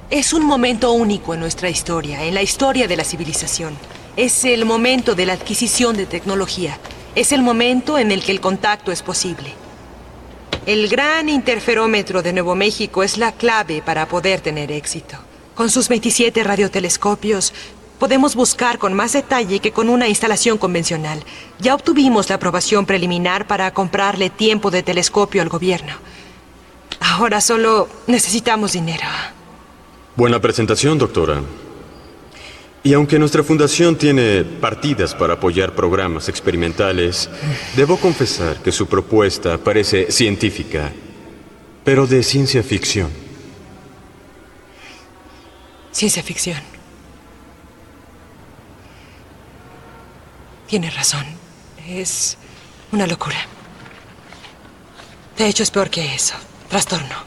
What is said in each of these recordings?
Es un momento único en nuestra historia, en la historia de la civilización. Es el momento de la adquisición de tecnología. Es el momento en el que el contacto es posible. El gran interferómetro de Nuevo México es la clave para poder tener éxito. Con sus 27 radiotelescopios, podemos buscar con más detalle que con una instalación convencional. Ya obtuvimos la aprobación preliminar para comprarle tiempo de telescopio al gobierno. Ahora solo necesitamos dinero. Buena presentación, doctora. Y aunque nuestra fundación tiene partidas para apoyar programas experimentales, debo confesar que su propuesta parece científica, pero de ciencia ficción. Ciencia ficción. Tiene razón. Es una locura. De hecho, es peor que eso. Trastorno.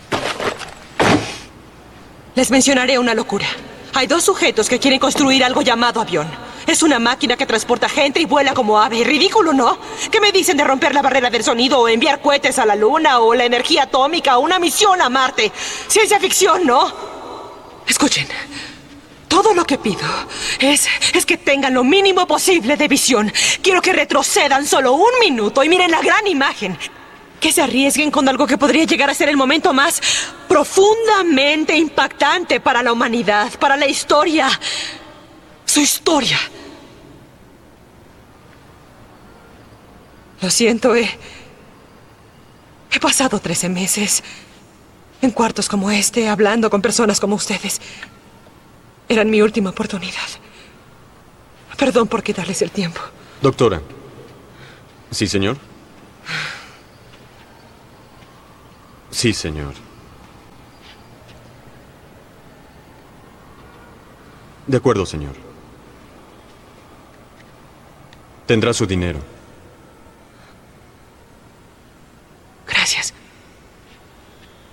Les mencionaré una locura. Hay dos sujetos que quieren construir algo llamado avión. Es una máquina que transporta gente y vuela como ave. Ridículo, ¿no? ¿Qué me dicen de romper la barrera del sonido o enviar cohetes a la luna o la energía atómica o una misión a Marte? Ciencia ficción, ¿no? Escuchen. Todo lo que pido es que tengan lo mínimo posible de visión. Quiero que retrocedan solo un minuto y miren la gran imagen. Que se arriesguen con algo que podría llegar a ser el momento más profundamente impactante para la humanidad, para la historia. Su historia. Lo siento, he pasado 13 meses en cuartos como este, hablando con personas como ustedes. Eran mi última oportunidad. Perdón por quitarles el tiempo. Doctora. ¿Sí, señor? Sí, señor. De acuerdo, señor. Tendrá su dinero. Gracias.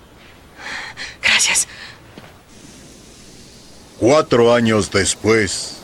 Gracias. 4 años después.